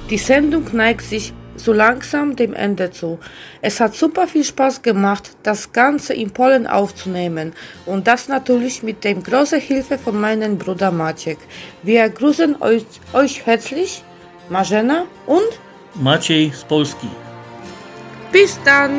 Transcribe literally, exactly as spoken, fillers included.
Die Sendung neigt sich so langsam dem Ende zu. Es hat super viel Spaß gemacht, das Ganze in Polen aufzunehmen und das natürlich mit der großen Hilfe von meinem Bruder Maciek. Wir grüßen euch, euch herzlich, Marzena und Maciej z Polski. bis dann!